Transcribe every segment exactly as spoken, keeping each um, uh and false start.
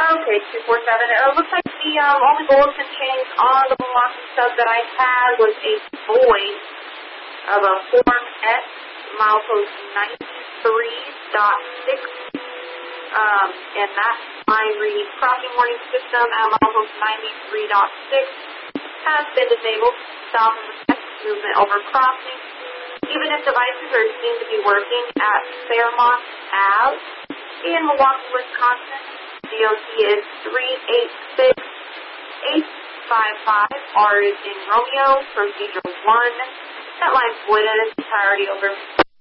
Okay, two four seven. It looks like the um, only bulletin change on the Milwaukee sub that I had was a void of a Form S, milepost ninety-three point six. Um, and that's my read. Crossing warning system at milepost ninety-three point six has been disabled. South of the west movement over crossing. Even if devices are seen to be working at Fairmont Ave in Milwaukee, Wisconsin, D O T is three eight six eight five five. R is in Romeo. Procedure one. That line's void in its entirety. Over.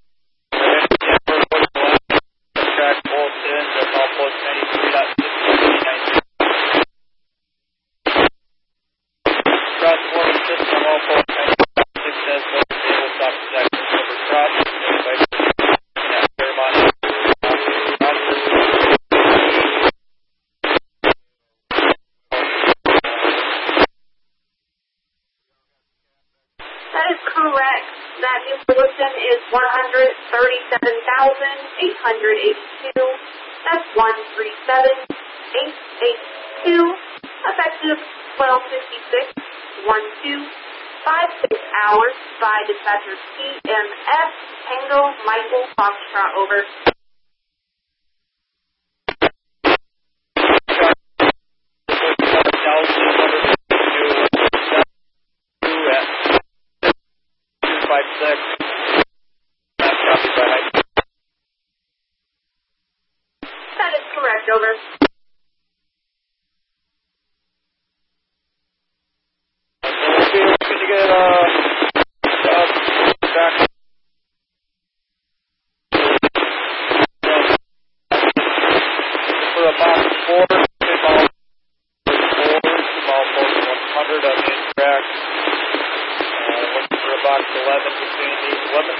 Track bulletin, the milepost ninety-three point six. Cross warning system, milepost ninety-three point six says no stable stop protection over crossing. Device at Fairmont. That is correct. That new bulletin is one hundred thirty-seven thousand eight hundred eighty-two. That's one three seven eight eight two. Effective twelve fifty-six twelve fifty-six hours by dispatcher T M S Tango Michael Foxtrot. Over. That is correct. Over. Can you get uh, uh back for a box four, mile four, milepost one hundred on the track. Uh, looking for a box eleven between the eleven